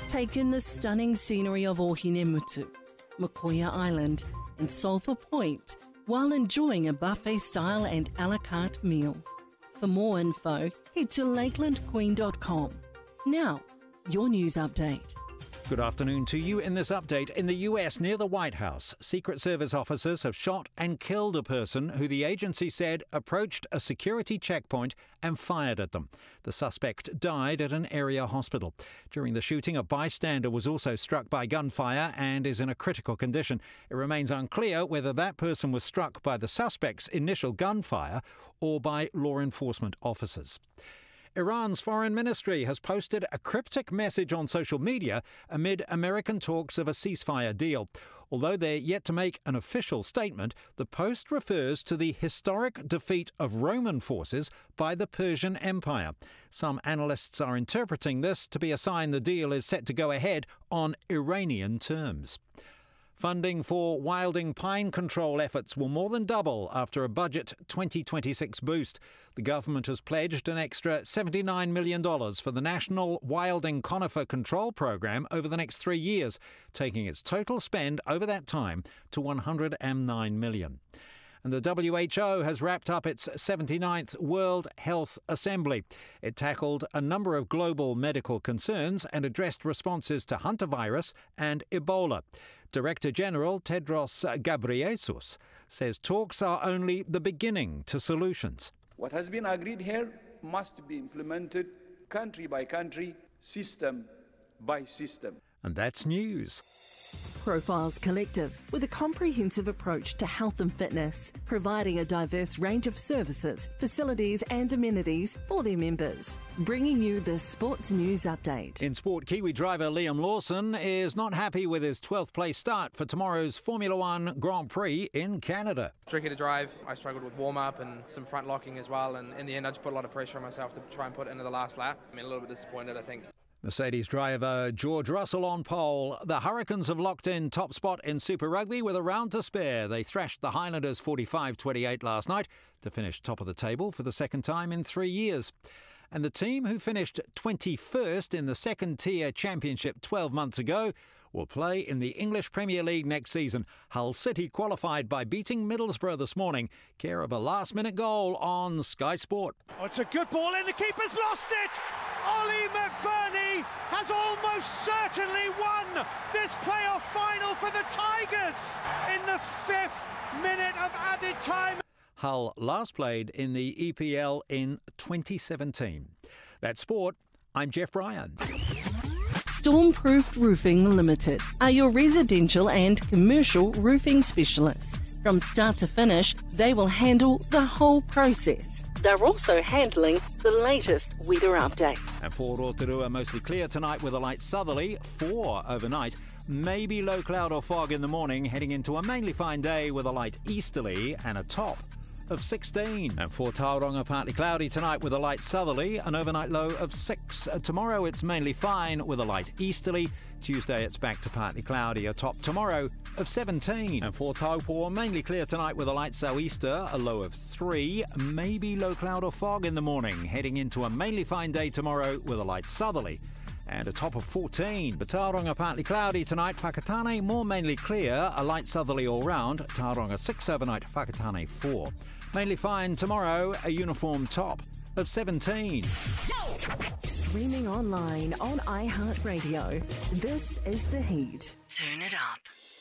Take in the stunning scenery of Ohinemutu, Makoia Island and Sulphur Point while enjoying a buffet-style and a la carte meal. For more info, head to lakelandqueen.com. Now, your news update. Good afternoon to you. In this update, in the US near the White House, Secret Service officers have shot and killed a person who the agency said approached a security checkpoint and fired at them. The suspect died at an area hospital. During the shooting, a bystander was also struck by gunfire and is in a critical condition. It remains unclear whether that person was struck by the suspect's initial gunfire or by law enforcement officers. Iran's foreign ministry has posted a cryptic message on social media amid American talks of a ceasefire deal. Although they're yet to make an official statement, the post refers to the historic defeat of Roman forces by the Persian Empire. Some analysts are interpreting this to be a sign the deal is set to go ahead on Iranian terms. Funding for wilding pine control efforts will more than double after a budget 2026 boost. The government has pledged an extra $79 million for the National Wilding Conifer Control Program over the next 3 years, taking its total spend over that time to $109 million. And the WHO has wrapped up its 79th World Health Assembly. It tackled a number of global medical concerns and addressed responses to hantavirus and Ebola. Director General Tedros Ghebreyesus says talks are only the beginning to solutions. What has been agreed here must be implemented country by country, system by system. And that's news. Profiles Collective, with a comprehensive approach to health and fitness, providing a diverse range of services, facilities and amenities for their members. Bringing you the Sports News Update. In sport, Kiwi driver Liam Lawson is not happy with his 12th place start for tomorrow's Formula One Grand Prix in Canada. Tricky to drive. I struggled with warm-up and some front locking as well, and in the end I just put a lot of pressure on myself to try and put it into the last lap. I mean, a little bit disappointed, I think. Mercedes driver George Russell on pole. The Hurricanes have locked in top spot in Super Rugby with a round to spare. They thrashed the Highlanders 45-28 last night to finish top of the table for the second time in 3 years. And the team who finished 21st in the second-tier championship 12 months ago will play in the English Premier League next season. Hull City qualified by beating Middlesbrough this morning, care of a last-minute goal on Sky Sport. Oh, it's a good ball in, the keeper's lost it! Ollie McBurney has almost certainly won this playoff final for the Tigers in the 5th minute of added time. Hull last played in the EPL in 2017. That's sport. I'm Jeff Bryan. Stormproof Roofing Limited are your residential and commercial roofing specialists. From start to finish, they will handle the whole process. They're also handling the latest weather update. And for Rotorua, mostly clear tonight with a light southerly, 4 overnight. Maybe low cloud or fog in the morning, heading into a mainly fine day with a light easterly and a top of 16. And for Tauranga, partly cloudy tonight with a light southerly, an overnight low of 6. Tomorrow it's mainly fine with a light easterly. Tuesday it's back to partly cloudy, a top tomorrow of 17. And for Taupo, mainly clear tonight with a light sou'easter, a low of 3. Maybe low cloud or fog in the morning, heading into a mainly fine day tomorrow with a light southerly and a top of 14. But Tauranga partly cloudy tonight, Whakatane more mainly clear, a light southerly all round, Tauranga 6 overnight, Whakatane 4. Mainly fine tomorrow, a uniform top of 17. Streaming online on iHeartRadio. This is The Heat. Turn it up.